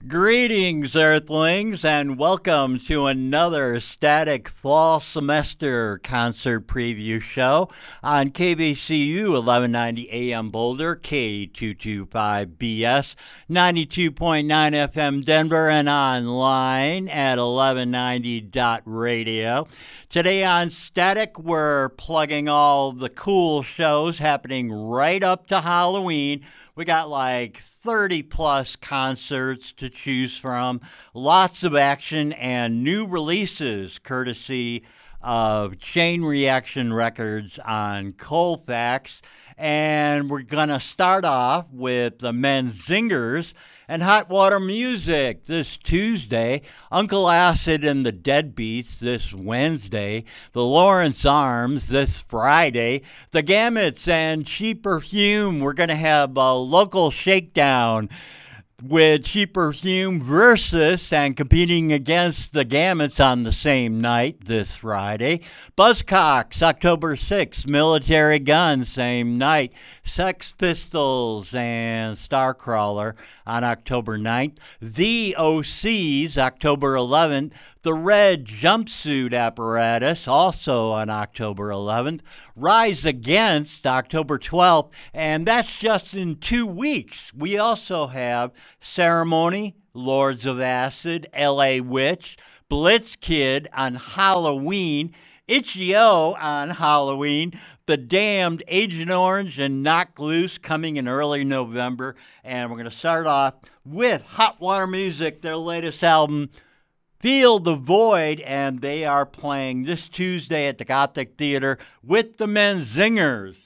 Greetings, Earthlings, and welcome to another Static Fall Semester concert preview show on KBCU 1190 AM Boulder, K225BS, 92.9 FM Denver, and online at 1190.radio. Today on Static, we're plugging all the cool shows happening right up to Halloween. We got like 30 plus concerts to choose from, lots of action and new releases courtesy of Chain Reaction Records on Colfax. And we're going to start off with the Menzingers and Hot Water Music this Tuesday, Uncle Acid and the Deadbeats this Wednesday, the Lawrence Arms this Friday, the Gamuts and Cheap Perfume. We're going to have a local shakedown with Cheap Perfume versus and competing against the Gamuts on the same night this Friday. Buzzcocks, October 6th. Military Guns, same night. Sex Pistols and Starcrawler on October 9th. The OCs, October 11th. The Red Jumpsuit Apparatus, also on October 11th. Rise Against, October 12th. And that's just in 2 weeks. We also have Ceremony, Lords of Acid, LA Witch, Blitz Kid on Halloween, Itch.io on Halloween, The Damned, Agent Orange, and Knocked Loose coming in early November. And we're going to start off with Hot Water Music, their latest album, Feel the Void, and they are playing this Tuesday at the Gothic Theater with the Menzingers.